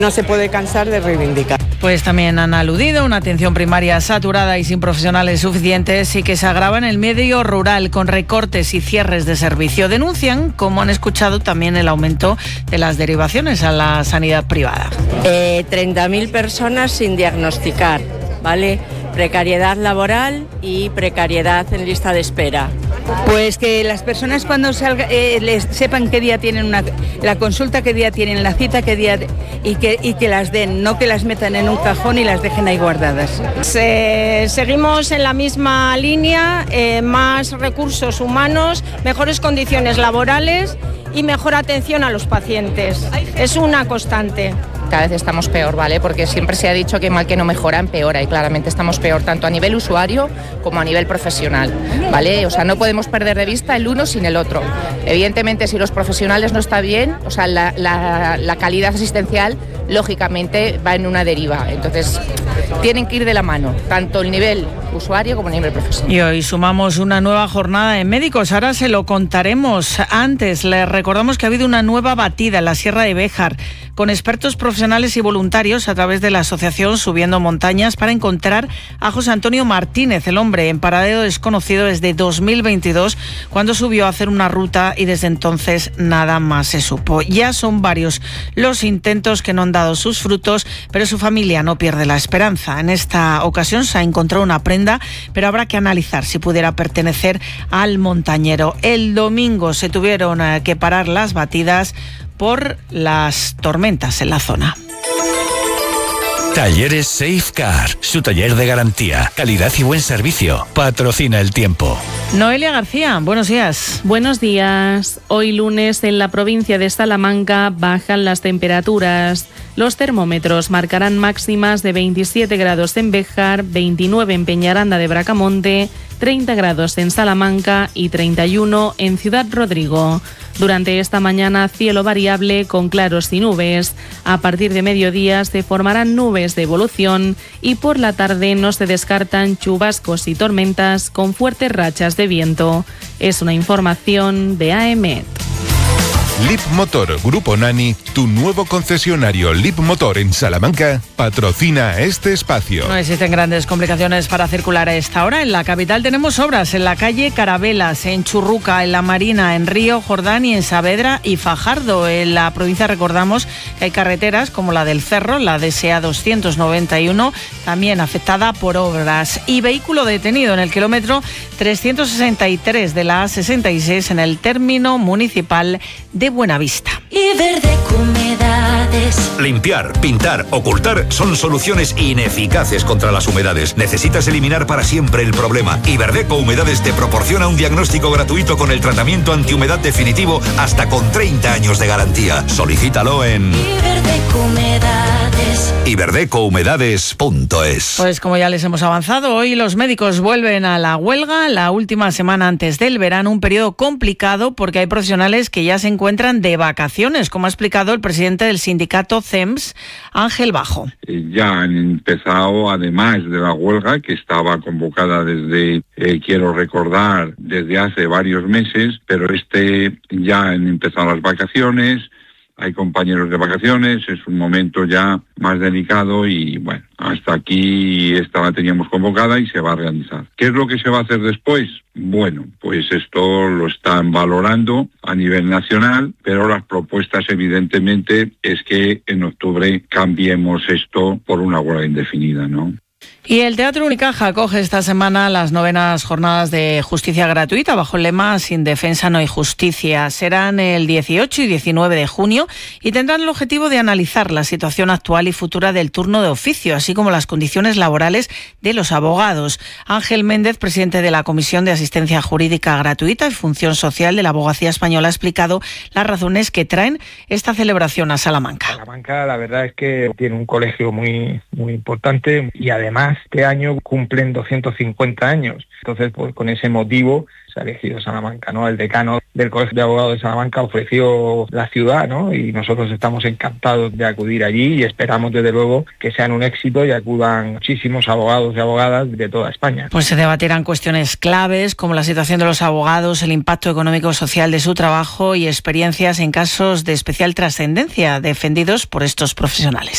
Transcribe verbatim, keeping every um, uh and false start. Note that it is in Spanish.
No se puede cansar de reivindicar. Pues también han aludido a una atención primaria saturada y sin profesionales suficientes y que se agrava en el medio rural con recortes y cierres de servicio. Denuncian, como han escuchado, también el aumento de las derivaciones a la sanidad privada. Eh, treinta mil personas sin diagnosticar, ¿vale? Precariedad laboral y precariedad en lista de espera. Pues que las personas cuando salga, eh, les sepan qué día tienen una, la consulta, qué día tienen la cita, qué día y que, y que las den, no que las metan en un cajón y las dejen ahí guardadas. Se, seguimos en la misma línea, eh, más recursos humanos, mejores condiciones laborales y mejor atención a los pacientes. Es una constante. Cada vez estamos peor, ¿vale? Porque siempre se ha dicho que mal que no mejora, empeora, y claramente estamos peor tanto a nivel usuario como a nivel profesional, ¿vale? O sea, no podemos perder de vista el uno sin el otro. Evidentemente, si los profesionales no están bien, o sea, la, la, la calidad asistencial, lógicamente, va en una deriva. Entonces, tienen que ir de la mano, tanto el nivel usuario como el nivel profesional. Y hoy sumamos una nueva jornada de médicos. Ahora se lo contaremos. Antes, les recordamos que ha habido una nueva batida en la Sierra de Béjar con expertos profesionales y voluntarios a través de la asociación Subiendo Montañas para encontrar a José Antonio Martínez, el hombre en paradero desconocido desde dos mil veintidós, cuando subió a hacer una ruta y desde entonces nada más se supo. Ya son varios los intentos que no han dado sus frutos, pero su familia no pierde la esperanza. En esta ocasión se ha encontrado una prenda, pero habrá que analizar si pudiera pertenecer al montañero. El domingo se tuvieron que parar las batidas por las tormentas en la zona. Talleres Safecar, su taller de garantía, calidad y buen servicio. Patrocina el tiempo. Noelia García, buenos días. Buenos días. Hoy lunes en la provincia de Salamanca bajan las temperaturas. Los termómetros marcarán máximas de veintisiete grados en Béjar, veintinueve en Peñaranda de Bracamonte, treinta grados en Salamanca y treinta y uno en Ciudad Rodrigo. Durante esta mañana, cielo variable con claros y nubes. A partir de mediodía se formarán nubes de evolución y por la tarde no se descartan chubascos y tormentas con fuertes rachas de viento. Es una información de A E M E T. Lip Motor Grupo Nani, tu nuevo concesionario Lip Motor en Salamanca, patrocina este espacio. No existen grandes complicaciones para circular a esta hora. En la capital tenemos obras en la calle Carabelas, en Churruca, en La Marina, en Río Jordán y en Saavedra y Fajardo. En la provincia recordamos que hay carreteras como la del Cerro, la D S A doscientos noventa y uno, también afectada por obras. Y vehículo detenido en el kilómetro trescientos sesenta y tres de la A sesenta y seis en el término municipal de Buenavista. Iberdeco Humedades. Limpiar, pintar, ocultar son soluciones ineficaces contra las humedades. Necesitas eliminar para siempre el problema. Iberdeco Humedades te proporciona un diagnóstico gratuito con el tratamiento antihumedad definitivo hasta con treinta años de garantía. Solicítalo en Iberdeco Humedades. iberdeco humedades punto es. Pues como ya les hemos avanzado, hoy los médicos vuelven a la huelga, la última semana antes del verano, un periodo complicado porque hay profesionales que ya se encuentran de vacaciones, como ha explicado el presidente del sindicato C E M S, Ángel Bajo. Ya han empezado, además de la huelga, que estaba convocada desde, eh, quiero recordar, desde hace varios meses, pero este ya han empezado las vacaciones. Hay compañeros de vacaciones, es un momento ya más delicado y bueno, hasta aquí esta la teníamos convocada y se va a realizar. ¿Qué es lo que se va a hacer después? Bueno, pues esto lo están valorando a nivel nacional, pero las propuestas evidentemente es que en octubre cambiemos esto por una huelga indefinida, ¿no? Y el Teatro Unicaja acoge esta semana las novenas jornadas de justicia gratuita bajo el lema Sin defensa no hay justicia. Serán el dieciocho y diecinueve de junio y tendrán el objetivo de analizar la situación actual y futura del turno de oficio, así como las condiciones laborales de los abogados. Ángel Méndez, presidente de la Comisión de Asistencia Jurídica Gratuita y Función Social de la Abogacía Española, ha explicado las razones que traen esta celebración a Salamanca. Salamanca, la verdad es que tiene un colegio muy, muy importante y además este año cumplen doscientos cincuenta años. Entonces, pues con ese motivo se ha elegido Salamanca, ¿no? El decano del Colegio de Abogados de Salamanca ofreció la ciudad, ¿no? Y nosotros estamos encantados de acudir allí y esperamos desde luego que sean un éxito y acudan muchísimos abogados y abogadas de toda España. Pues se debatirán cuestiones claves como la situación de los abogados, el impacto económico social de su trabajo y experiencias en casos de especial trascendencia defendidos por estos profesionales.